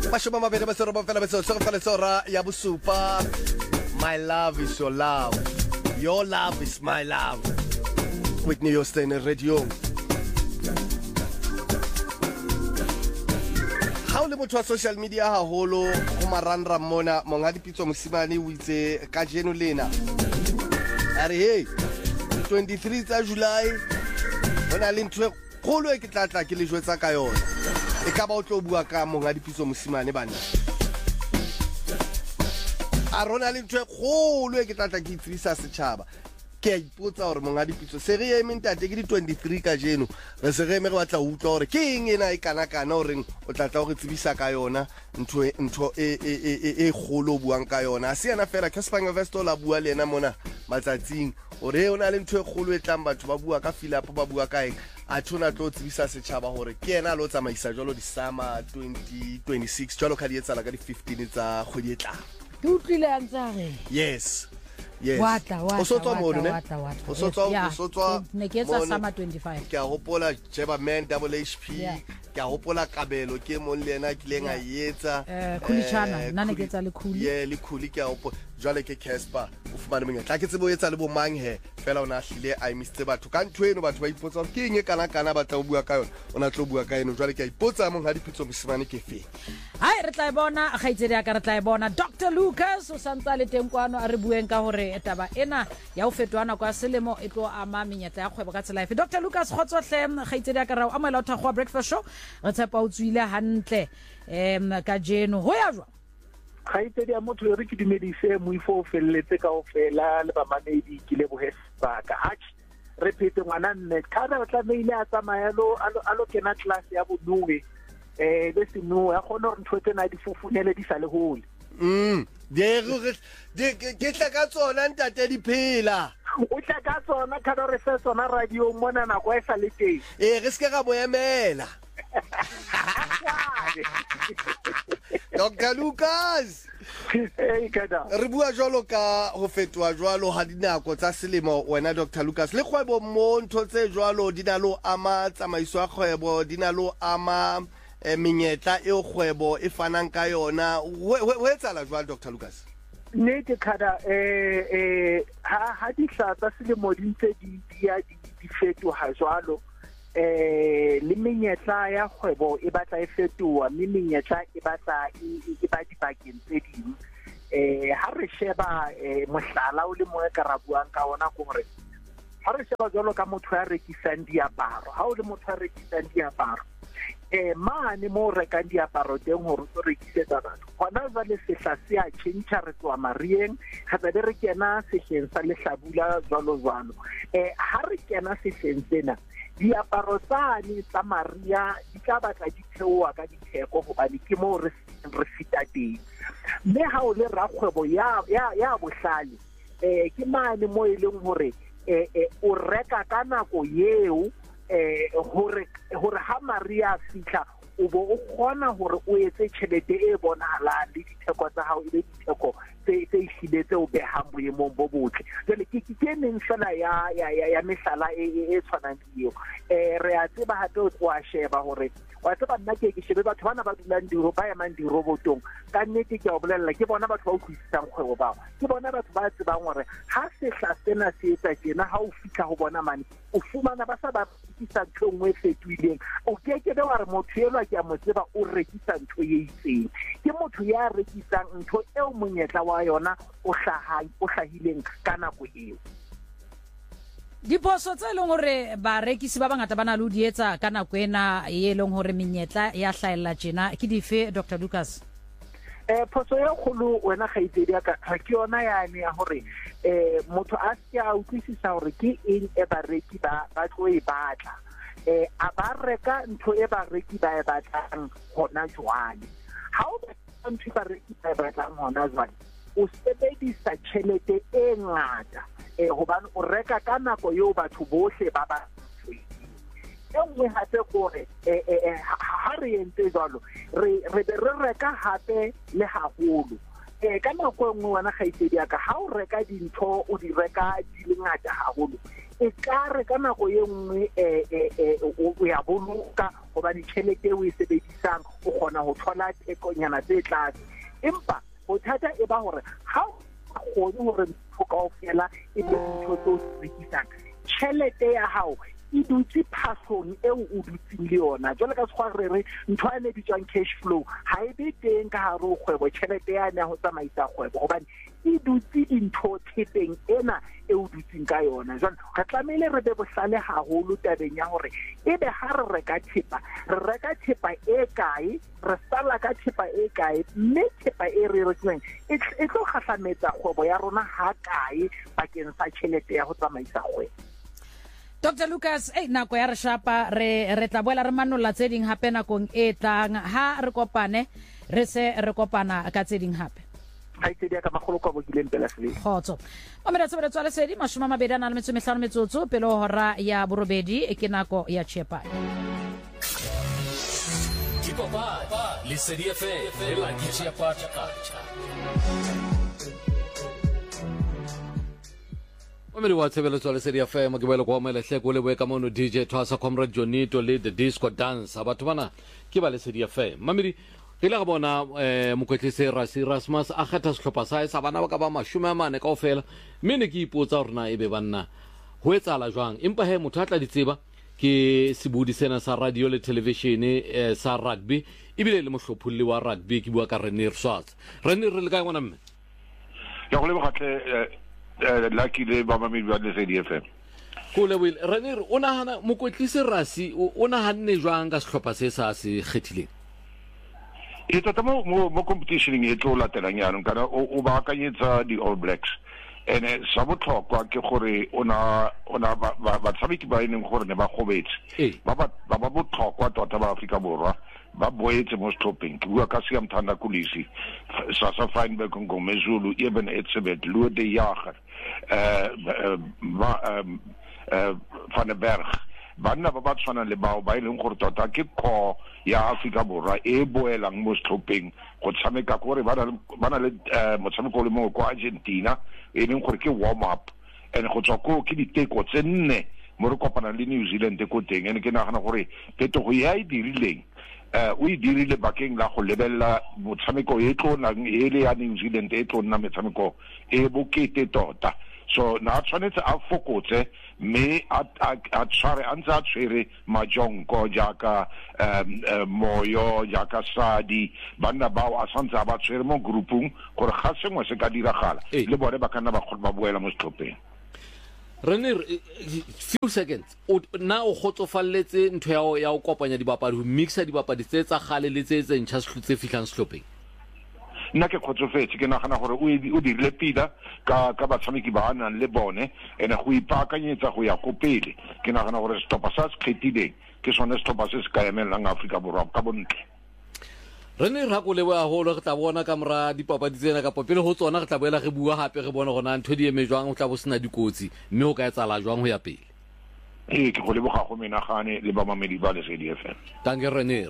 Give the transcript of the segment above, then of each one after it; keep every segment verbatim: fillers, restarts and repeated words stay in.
Mashoma mabedi ba sero ba fela ba sero fela sora ya bosupa. My love is your love. Your love is my love. Whitney Houston Radio. Ha o le motho wa social media haholo go marandra mona monga dipitso mosimane o itse ka jeno lena. Are hey twenty-three tsa July bona le ntwe kgolo e ke tlatla ke le jwetsa ka yona. E ka ba o tlo bua ka monga dipitso mosimane bana. A rona le ntwe kgolo e ke tlatla ke itsisa setšhaba. Ke a ipotsa gore monga dipitso se re eme ntate ke di twenty-three ka jeno re se re eme re batla utlwa gore ke eng ena e kana kana o reng o tlatla go tsebisa ka yona ntho ntho e e e e kgolo buang ka yona se yana fela Casper Vesto la bua le ena mona matsatsing ore ona le ntho e kgolo e tlang batho ba bua ka Philip ba bua ka eng a tshona tlo tsebisa setšhaba gore ke ena lo tsamaisa jalo di summer twenty twenty-six jalo ka di etsala ka di fifteen tsa kgwedi e tlang ke utlwile a ntse yes yes wata wata o sotswa mono ne wata wata o sotswa o sotswa ne ke tsa summer twenty-five ke a hopola Jeba Man double H P ke a hopola Kabelo ke mo le ena ke lenga yetsa eh khulichana nna ne ke tsa le khuli yeah le khuli ke a hopola jwale ke Casper o fumane monyetla ke tsebo yetsa le bo mang he fela ona hlile I missed batho ka ntho eno batho ba ipotsa ke eng e kana kana ba tla bua ka yona ona tlo bua ka eno jwale ke a ipotsa mo ga dipitso mosimane ke fe hai re tla bona ga itsedi ya ka re tla bona Doctor Lucas o santsa le teng kwano a re bueng ka hore etaba ena ya o fetwana kwa selemo e tlo ama menyetla ya kgwebo ka tsela efe Doctor Lucas khotsohle ga itsedi ya ka ra o amela o thagwa breakfast show re tshepa o tswile hantle em ka jeno ho ya jwa ga itsedi ya motho re ke dumedise moifo o felletse ka o fela le ba mamedi ke le bohesba ka ach re phete ngwana nne ka re tla meile a tsamaya lo a lo kena class ya bonuwe eh le sino ya khona re nthote na di fufunele di sa le hole mm de de ke tla ka tsona ntate di phela o tla ka tsona ka re se tsona radio mona na kwa e sa le teng eh re se ka boemela Doctor Lucas hey kada re bua jwalo ka ho fetwa jwalo ha dinako tsa selemo wena Doctor Lucas le kgwebo mo ntho tse jwalo dinalo ama tsamaiso ya kgwebo dinalo ama menyetla e kgwebo e fanang ka yona ho etsala jwalo Doctor Lucas ne ke kada eh eh ha ha di tsa selemo di ntse di dia di fetoha jwalo eh le menyetla ya kgwebo e batla e fetoha mme menyetla e batla e ba dipakeng tse ding eh ha re sheba mohlala o le mo e karabuang ka ona go re ha re sheba jalo ka motho ya rekisang diaparo ha o le motho ya rekisang diaparo eh mane mo reka diaparo teng hore o rekisetsa batho gona jale sehla se a tšhentšha re tswa marieng ga tla re kena sehleng sa lehlabula jalo jalo eh ha re kena sehleng sena diaparo tsane tsa Maria di ka batla di theoa ka ditheko hobane ke mo re re fita teng mme ha o le rakgwebo ya ya ya bohlale eh ke mane mo ileng hore eh o reka ka nako yeo eh hore hore ha Maria fitla o bo o khona hore o etse tšhelete e bonahalang le ditheko tsa hao ile ditheko tse tse ishiletse o behang boemong bo botle jale ke ke neng fela ya ya ya mehlala e e tshwanang le eo eh re a tseba hape o twa sheba hore wa tseba nna ke ke shebe batho bana ba dulang diro ba emang di robotong ka nnete ke a bolella ke bona batho ba o kwisang kgwebo ba ke bona batho ba tsebang hore ha se hla sena se etsa tjena ha o fitla ho bona mane o fumana ba sa ba rekisa ntho ngwe fetwileng o ke ke be wa re motho elo ke a mo tseba o rekisa ntho ye itseng ke motho ya rekisang ntho eo monyetla wa yona o hlahang o hlahileng ka nako eo diposo tse leng hore ba rekisi ba bangata bana lo di etsa ka nako ena e leng hore menyetla ya hlaela tjena ke dife Doctor Lucas eh poso ya kholo wena ga itsedi ka ga ke yona yane ya hore eh motho a se a utlwisisa hore ke eng e ba reki ba ba tlo e batla eh a ba reka ntho e ba reki ba e batlang hona jwale ha o ba ntho ba reki ba e batlang hona jwale o sebedisa tšhelete e ngata eh hobane o reka ka nako yo batho bohle ba ba engwe hape gore eh eh ha re ente jalo re re re reka hape le haholo eh ka nako engwe wana ga itsedi ya ka ha o reka dintho o di reka di le ngata haholo e ka re ka nako ye nngwe eh eh o ya boloka gobane tšhelete eo e sebedisang o kgona go thola thekonyana tse tlase empa bothata e ba gore ga o kgone gore ntho kaofela e be ntho tse o di rekisang tšhelete ya gago e dutse phasong eo o dutseng le yona jwale ka sekgwa re re ntho a ne bitswang cash flow ga e be teng ka gare o kgwebo tšhelete ya ne go tsamaisa kgwebo gobane e dutse dintho thepeng ena e o dutseng ka yona jwale re tlamehile re be bohlale gagolo tabeng ya gore e be ga re reka thepa re reka thepa e kae re sala ka thepa e kae mme thepa e re rekileng e tlo kgahlametsa kgwebo ya rona ga kae bakeng sa tšhelete ya go tsamaisa kgwebo. Doctor Lucas, eh nako ya re shapa re re tla boela re manolla tse ding hape nakong e tlang ha re kopane re se re kopana ka tse ding hape. Ha itse dia ka magolo kwa bogileng pela sele. Khotso. O mera tsebe tswale sedi mashoma mabedi a na le metso mehlano metsotso pele hora ya borobedi e ke nako ya Chepa. Tipapa le sedi F M la Chepa Chakacha. Omeri wa tsebele tswale sedi F M ke boela kwa mele hle go le boe ka mono D J Thwasa Comrade Jonito le the disco dance batho bana ke ba le sedi F M mamedi ke la bona eh mokwetlise Rasi Rasmus a kgetha sehlopha sa sa bana ba ka ba mashome a mane kaofela mme ne ke ipotsa hore na ebe banna ho etsala jwang empa he motho a tla di tseba ke sebudi sena sa radio le television eh, sa rugby ibile le mohlophulli wa rugby ke bua ka Renir Swart Renir re le ka ngwana mme ya go le bogatle lucky le ba mamedi ba le sedi F M go le will Renir o nahana mokwetlise Rasi o nahanne jwang ka sehlopha se sa se kgethileng e tota mo mo competitioning e tlo latelang yana kana o ba akanyetsa di All Blacks ene sa botlhokwa ke gore ona ona ba tshameki ba ineng gore ne ba gobetse ba ba ba botlhokwa tota ba Afrika Borwa ba boetse mo stopping ke bua ka Siam Thanda Kolisi Sasa Feinberg Ngomezulu Eben Etzebeth Lode Jager eh eh van der Berg banna ba ba tshwana le bao ba ileng gore tota ke ko ya Afrika Borwa e boelang mo stopping go tshameka gore ba na le motshameko le mo kwa Argentina e leng gore ke warm up ene go tswa ko ke diteko tse nne mo re kopana le New Zealand ko teng ene ke nagana gore phetogo ya e dirileng eh o e dirile bakeng la go lebella motshameko e tlonang e le ya New Zealand e tlonna metshameko e bokete tota so na tshwanetse a fokotse me a a tshware antse a tshwere majonko jaka moyo jaka Sadi banna bao a santse ba tshwere mo groupung gore ga sengwe se ka diragala le bone ba kana ba go ba boela mo stopping. Renir few seconds o na o khotsofalletse ntho ya ya o kopanya dibapadi ho mixa dibapadi tse tsa gale le tse tse ntšha se fihlang stopping nna ke khotsofetse ke nagana gore o dirile pila ka ka batshameki ba nang le bone ene go ipaakanyetsa go ya go pele ke nagana gore stoppa sa se kgethileng ke sone stoppa se se ka emelang Afrika Borwa ka bontle re ne ra go le wa holo re tla bona ka mra dipapadi tsena ka popele ho tsona re tla boela re bua hape re bona gona ntho di eme jwang o tla bo sena dikotsi mme o ka etsala jwang ho ya pele e ke go le boga go menagane le ba mamedi ba le C D F M danke Renir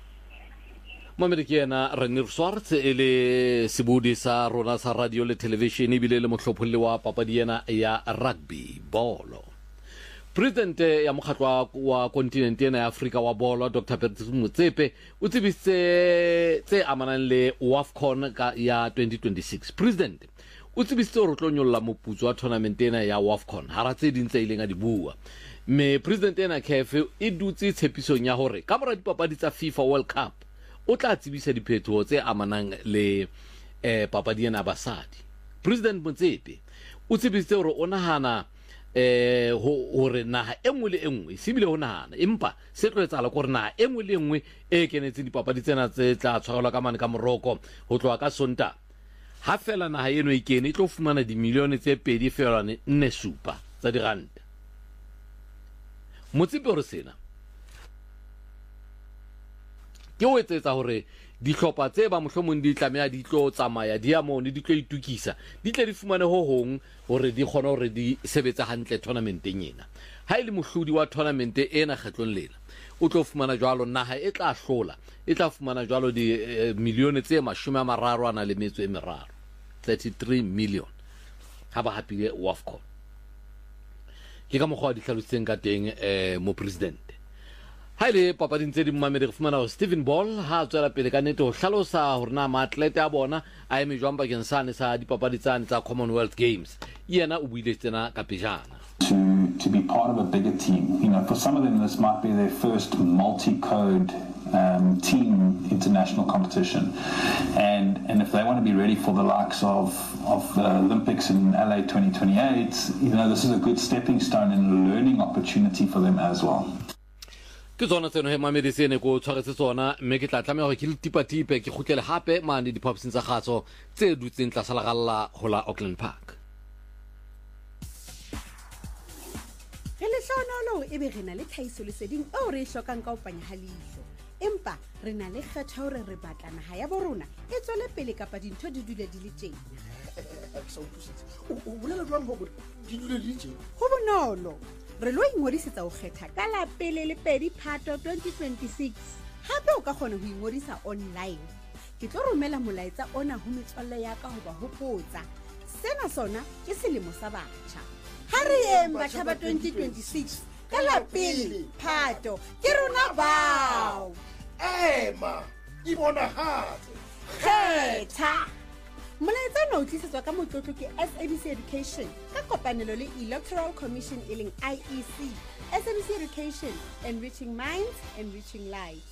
Mamedi ke ena Renir Swart e le sebudi sa rona sa radio le television ibile le mohlopholli wa papadi ena ya rugby bolo President ya mokgatlo wa continent ena ya Afrika wa bolo Doctor Patrice Motsepe o tsebise tse amanang le WAFCON ka ya twenty twenty-six President o tsebise re tlo nyolla moputso wa tournament ena ya WAFCON hara tse dintse ileng a di bua me President ena C A F e dutse tshepisong ya hore ka mora dipapadi tsa FIFA World Cup o tla tsebisa diphetho tse amanang le eh papadi ena basadi President Motsepe o tsebise hore o nahana eh hore naha engwe le engwe sibile ho nahana empa se tlo etsala gore naha engwe le engwe e kenetse dipapadi tsena tse tla tshwarelwa ka mane ka Morocco ho tloa ka Sonta ha fela naha eno e kene e tlo fumana di milione tse pedi fela nne supa tsa diranta Motsepe hore sena ke o etsetsa hore dihlopha tse ba mohlomong di tlamea di tlo tsamaya di ya mone di tlo itukisa di tle di fumane ho hong hore di kgona hore di sebetsa hantle tournamenteng ena ha ile mohlodi wa tournament ena kgetlong lela o tlo fumana jwalo naha e tla hlola e tla fumana jwalo di eh, milione tse mashome a mararo ana le metso e meraro thirty-three million ha ba hapile WAFCON ke ka mogwa di tlhalositseng ka teng eh mo president ha ile papading tse di mmamedi re fumana go Stephen Ball ha tswela pele ka nnete go hlalosa gore na maatlete a bona a eme jwang bakeng sane sa dipapadi tsane tsa Commonwealth Games yena o buile tsena ka pejana. To, to be part of a bigger team. You know, for some of them, this might be their first multi-code um, team international competition. And and if they want to be ready for the likes of, of the Olympics in L A twenty twenty-eight, you know, this is a good stepping stone and a learning opportunity for them as well. Ke tsona tseno he mamedi sene go tshwaretse tsona mme ke tla tlameya gore ke le tipatipe ke khutlele hape mane diphaposing tsa gatso tse dutseng tla salagalla go la Auckland Park. Re le hlonolo e be re na le tlhahiso leseding o re hlokang ka opanya ha leihlo empa re na le kgetho hore re batla naha ya borona e tswele pele kapa dintho di dule di le teng o bolela jwang go di dule di teng ho bonolo re lo ingodisetsa ho kgetha ka la pele le pedi Phato twenty twenty-six hape o ka kgona ho ingodisa online ke tlo romela molaetsa ona ho metswalle ya ka ho ba hopotsa sena sona ke selemo sa batjha Hari Batjha ba twenty twenty-six ka la pele Phato ke rona bao ema ke bona hatse kgetha molaetsa o tlisetswa ka motlotlo ke S A B C Education ka kopanelo le Electoral Commission e leng I E C. S A B C Education, enriching minds, enriching lives.